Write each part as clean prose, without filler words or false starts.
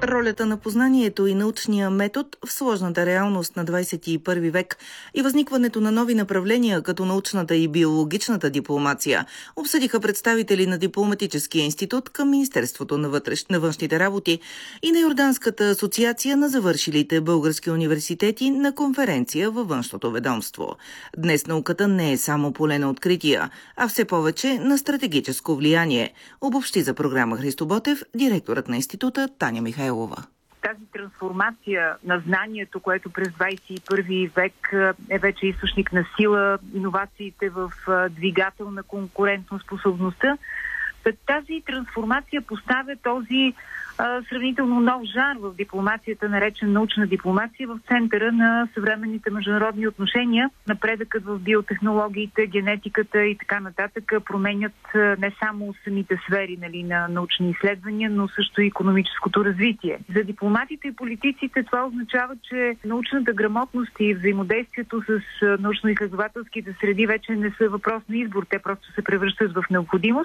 Ролята на познанието и научния метод в сложната реалност на 21 век и възникването на нови направления като научната и биологичната дипломация обсъдиха представители на Дипломатическия институт към Министерството на външните работи и на Йорданската асоциация на завършилите български университети на конференция във външното ведомство. Днес науката не е само поле на открития, а все повече на стратегическо влияние, обобщи за програма Христо Ботев, директорът на института Таня Михайлова. Тази трансформация на знанието, което през 21 век е вече източник на сила, иновациите в двигател на конкурентоспособността, тази трансформация поставя този сравнително нов жанр в дипломацията, наречен научна дипломация, в центъра на съвременните международни отношения. Напредъкът в биотехнологиите, генетиката и така нататък променят не само самите сфери на научни изследвания, но също и икономическото развитие. За дипломатите и политиците това означава, че научната грамотност и взаимодействието с научно-изследователските среди вече не са въпрос на избор, те просто се превръщат в необходимост.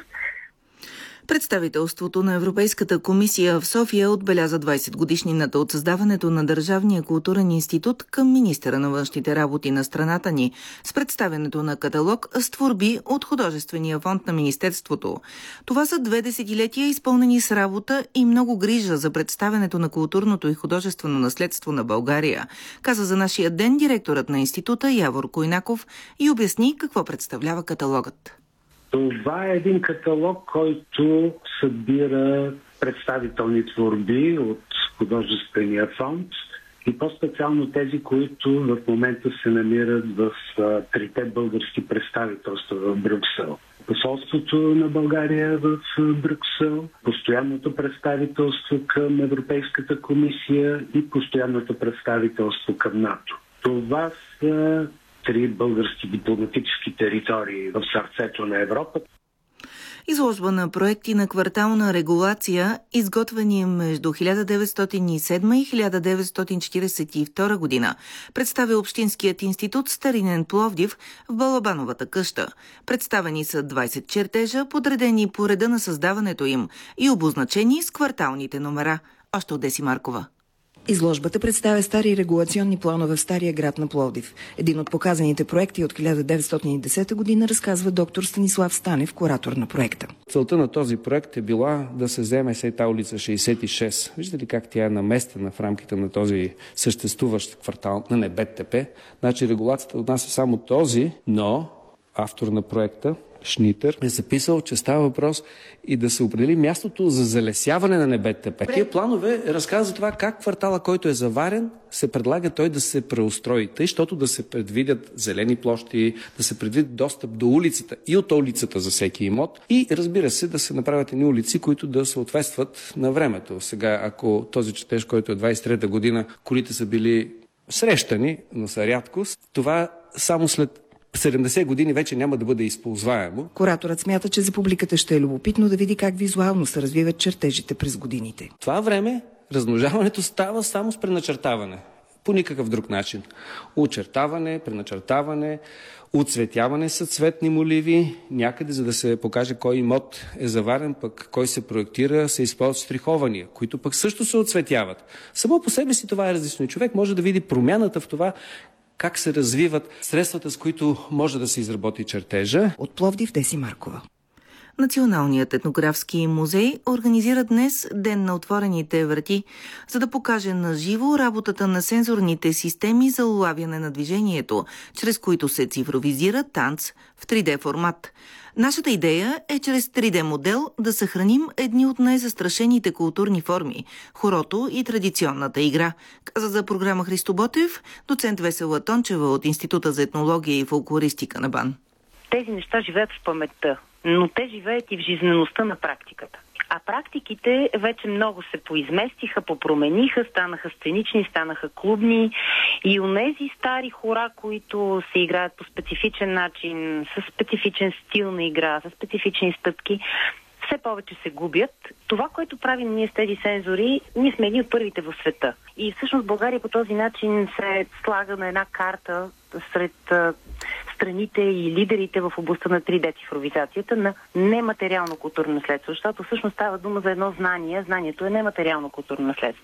Представителството на Европейската комисия в София отбеляза 20-годишнината от създаването на Държавния културен институт към министъра на външните работи на страната ни с представянето на каталог с творби от художествения фонд на Министерството. Това са 2 десетилетия изпълнени с работа и много грижа за представянето на културното и художествено наследство на България, каза за нашия ден директорът на института Явор Койнаков и обясни какво представлява каталогът. Това е един каталог, който събира представителни творби от художествения фонд и по-специално тези, които в момента се намират в 3 български представителства в Брюксел. Посолството на България в Брюксел, постоянното представителство към Европейската комисия и постоянното представителство към НАТО. Това са 3 български дипломатически територии в сърцето на Европа. Изложба на проекти на квартална регулация, изготвени между 1907 и 1942 година, представя Общинският институт Старинен Пловдив в Балабановата къща. Представени са 20 чертежа, подредени по реда на създаването им и обозначени с кварталните номера. Още от Деси Маркова. Изложбата представя стари регулационни планове в Стария град на Пловдив. Един от показаните проекти от 1910 година разказва доктор Станислав Станев, куратор на проекта. Целта на този проект е била да се вземе сета улица 66. Виждате ли как тя е наместена в рамките на този съществуващ квартал на НБТП? Значи регулацията отнася само този, но автор на проекта Шнитър е записал, че става въпрос и да се определи мястото за залесяване на НБТП. Тия планове разказват това как квартала, който е заварен, се предлага той да се преустрои, тъй, защото да се предвидят зелени площи, да се предвидят достъп до улицата и от улицата за всеки имот и, разбира се, да се направят едни улици, които да съответстват на времето. Сега, ако този четеж, който е 23-та година, колите са били срещани, но са рядкост, това само след 70 години вече няма да бъде използваемо. Кураторът смята, че за публиката ще е любопитно да види как визуално се развиват чертежите през годините. В това време размножаването става само с преначертаване. По никакъв друг начин. Очертаване, преначертаване, оцветяване с цветни моливи. Някъде, за да се покаже кой имот е заварен, пък кой се проектира, се използват штрихования, които пък също се оцветяват. Само по себе си това е различно. И човек може да види промяната в това, как се развиват средствата, с които може да се изработи чертежа. От Пловдив, Деси Маркова. Националният етнографски музей организира днес Ден на отворените врати, за да покаже на живо работата на сензорните системи за улавяне на движението, чрез които се цифровизира танц в 3D формат. Нашата идея е чрез 3D модел да съхраним едни от най-застрашените културни форми – хорото и традиционната игра, каза за програма Христо Ботев, доцент Весела Тончева от Института за етнология и фолклористика на БАН. Тези неща живеят в паметта, но те живеят и в жизнеността на практиката. А практиките вече много се поизместиха, попромениха, станаха сценични, станаха клубни и онези стари хора, които се играят по специфичен начин, с специфичен стил на игра, с специфични стъпки, все повече се губят. Това, което правим ние с тези сензори, ние сме едни от първите в света. И всъщност България по този начин се слага на една карта сред страните и лидерите в областта на 3D цифровизацията на нематериално културно наследство, защото всъщност става дума за едно знание. Знанието е нематериално културно наследство.